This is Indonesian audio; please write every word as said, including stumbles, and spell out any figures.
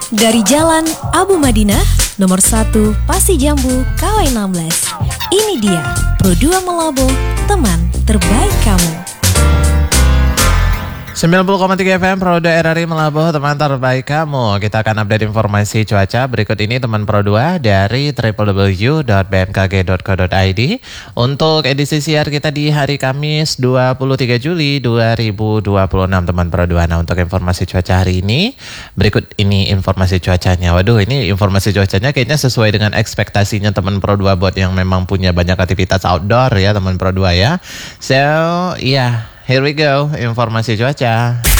Dari Jalan Abu Madinah, nomor satu Pasi Jambu, K W enam belas. Ini dia Pro dua Malabo, teman terbaik kamu. sembilan puluh koma tiga F M Pro dua R R I Malabo, teman terbaik kamu. Kita akan update informasi cuaca berikut ini teman Pro dua dari w w w dot b m k g dot co dot i d. Untuk edisi siar kita di hari Kamis dua puluh tiga Juli dua ribu dua puluh enam teman Pro dua. Nah, untuk informasi cuaca hari ini berikut ini informasi cuacanya. Waduh, ini informasi cuacanya kayaknya sesuai dengan ekspektasinya teman Pro dua buat yang memang punya banyak aktivitas outdoor ya teman Pro dua ya. So, iya. Yeah. Here we go, informasi cuaca.